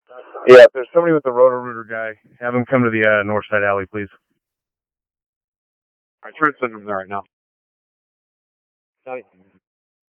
Yeah, if there's somebody with the Roto-Rooter guy, have him come to the north side alley, please. All right, try to send him there right now.